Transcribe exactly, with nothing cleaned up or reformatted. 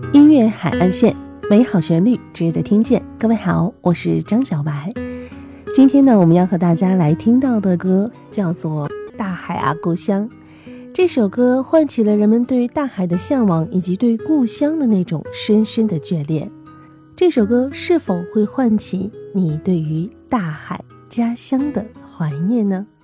音乐海岸线，美好旋律值得听见。各位好，我是张小白。今天呢，我们要和大家来听到的歌叫做《大海啊故乡》。这首歌唤起了人们对大海的向往，以及对故乡的那种深深的眷恋。这首歌是否会唤起你对于大海家乡的怀念呢？